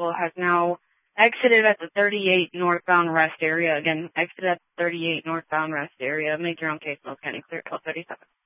vehicle has now exited at the 38 northbound rest area. Again, exit at the 38 northbound rest area. Make your own case, Mills County, clear till 37.